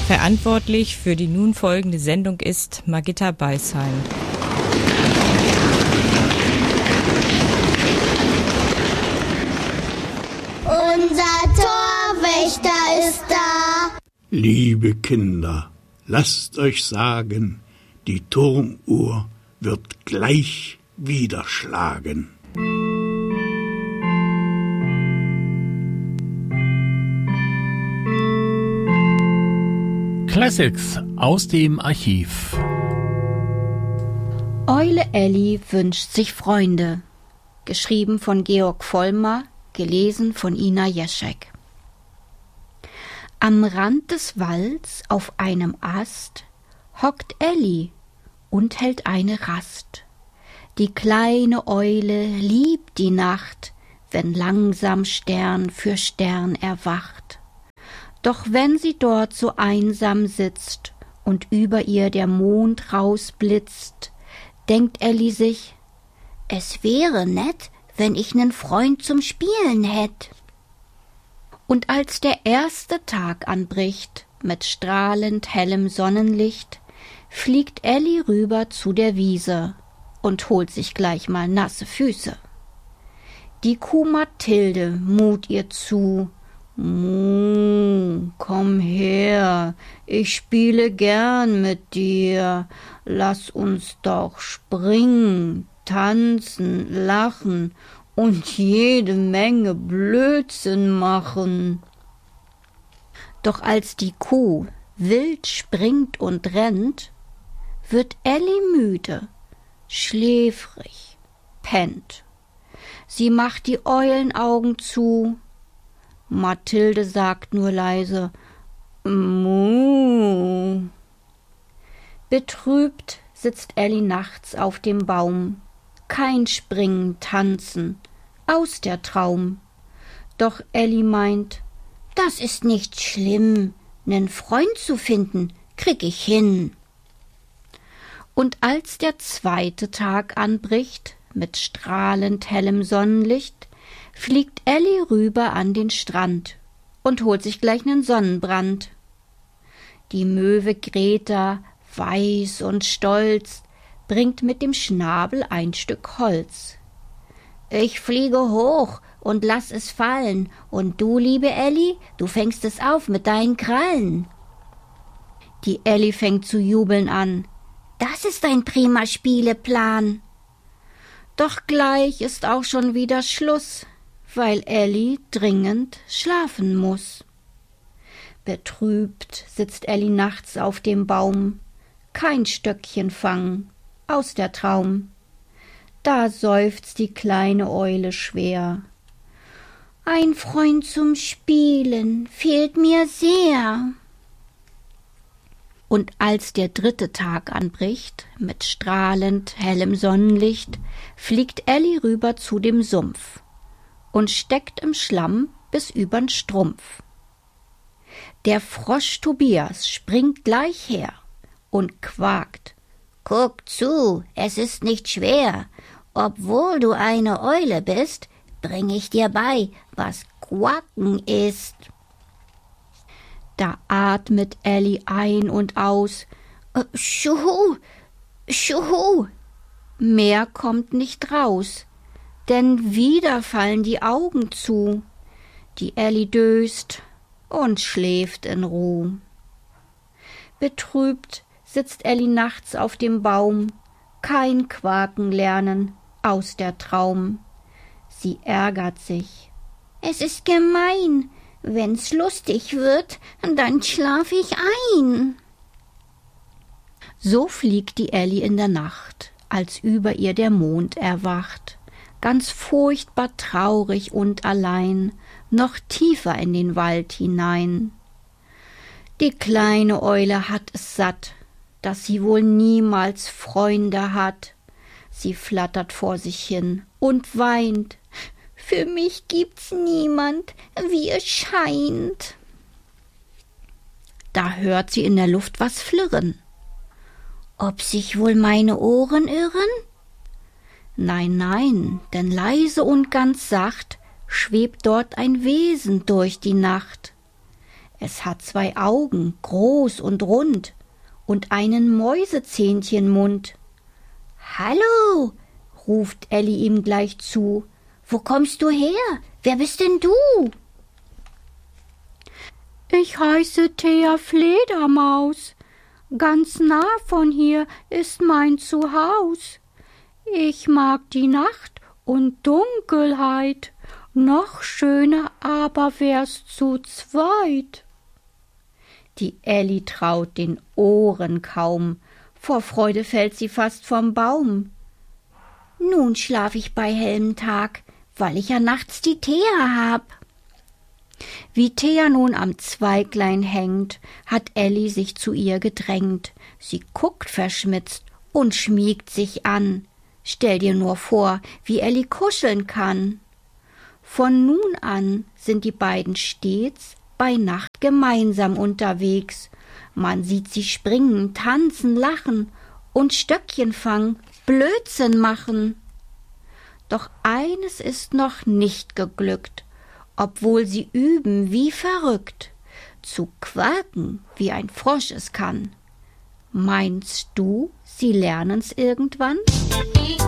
Verantwortlich für die nun folgende Sendung ist Margitta Beisheim. Unser Torwächter ist da. Liebe Kinder, lasst euch sagen, die Turmuhr wird gleich wieder schlagen. Classics aus dem Archiv. Eule Elli wünscht sich Freunde. Geschrieben von Georg Vollmer, gelesen von Ina Jeschek. Am Rand des Walds auf einem Ast hockt Elli und hält eine Rast. Die kleine Eule liebt die Nacht, wenn langsam Stern für Stern erwacht. Doch wenn sie dort so einsam sitzt und über ihr der Mond rausblitzt, denkt Elli sich, es wäre nett, wenn ich nen Freund zum Spielen hätt. Und als der erste Tag anbricht, mit strahlend hellem Sonnenlicht, fliegt Elli rüber zu der Wiese und holt sich gleich mal nasse Füße. Die Kuh Mathilde mut ihr zu, komm her, ich spiele gern mit dir, lass uns doch springen, tanzen, lachen und jede Menge Blödsinn machen. Doch als die Kuh wild springt und rennt, wird Elli müde, schläfrig, pennt. Sie macht die Eulenaugen zu, Mathilde sagt nur leise, Mu. Betrübt sitzt Elli nachts auf dem Baum, kein Springen, Tanzen, aus der Traum. Doch Elli meint, das ist nicht schlimm, nen Freund zu finden, krieg ich hin. Und als der zweite Tag anbricht, mit strahlend hellem Sonnenlicht, fliegt Elli rüber an den Strand und holt sich gleich nen Sonnenbrand. Die Möwe Greta, weiß und stolz, bringt mit dem Schnabel ein Stück Holz. Ich fliege hoch und lass es fallen, und du, liebe Elli, du fängst es auf mit deinen Krallen. Die Elli fängt zu jubeln an. Das ist ein prima Spieleplan. Doch gleich ist auch schon wieder Schluss, weil Elli dringend schlafen muss. Betrübt sitzt Elli nachts auf dem Baum, kein Stöckchen fangen, aus der Traum. Da seufzt die kleine Eule schwer. Ein Freund zum Spielen fehlt mir sehr. Und als der dritte Tag anbricht, mit strahlend hellem Sonnenlicht, fliegt Elli rüber zu dem Sumpf und steckt im Schlamm bis übern Strumpf. Der Frosch Tobias springt gleich her und quakt. Guck zu, es ist nicht schwer, obwohl du eine Eule bist, bring ich dir bei, was Quaken ist. Da atmet Elli ein und aus. Schuhu, schuhu. Mehr kommt nicht raus, denn wieder fallen die Augen zu. Die Elli döst und schläft in Ruh. Betrübt sitzt Elli nachts auf dem Baum, kein Quaken lernen, aus der Traum. Sie ärgert sich. Es ist gemein, wenn's lustig wird, dann schlaf ich ein. So fliegt die Elli in der Nacht, als über ihr der Mond erwacht, ganz furchtbar traurig und allein, noch tiefer in den Wald hinein. Die kleine Eule hat es satt, dass sie wohl niemals Freunde hat. Sie flattert vor sich hin und weint. Für mich gibt's niemand, wie es scheint. Da hört sie in der Luft was flirren. Ob sich wohl meine Ohren irren? Nein, nein, denn leise und ganz sacht schwebt dort ein Wesen durch die Nacht. Es hat 2 Augen, groß und rund, und einen Mäusezähnchenmund. »Hallo«, ruft Elli ihm gleich zu. »Wo kommst du her? Wer bist denn du?« »Ich heiße Thea Fledermaus. Ganz nah von hier ist mein Zuhaus. Ich mag die Nacht und Dunkelheit. Noch schöner aber wär's zu zweit.« Die Elli traut den Ohren kaum. Vor Freude fällt sie fast vom Baum. »Nun schlaf ich bei hellem Tag, weil ich ja nachts die Thea hab.« Wie Thea nun am Zweiglein hängt, hat Elli sich zu ihr gedrängt. Sie guckt verschmitzt und schmiegt sich an. Stell dir nur vor, wie Elli kuscheln kann. Von nun an sind die beiden stets bei Nacht gemeinsam unterwegs. Man sieht sie springen, tanzen, lachen und Stöckchen fangen, Blödsinn machen. Doch eines ist noch nicht geglückt, obwohl sie üben wie verrückt, zu quaken, wie ein Frosch es kann. Meinst du, sie lernen's irgendwann?